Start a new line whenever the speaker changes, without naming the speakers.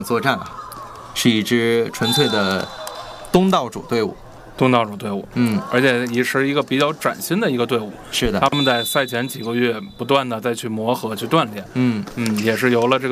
作战啊，是一支纯粹的东道主队伍。
而且也是一个比较崭新的一个队伍。
是的，
他们在赛前几个月不断的再去磨合、去锻炼。也是有了这个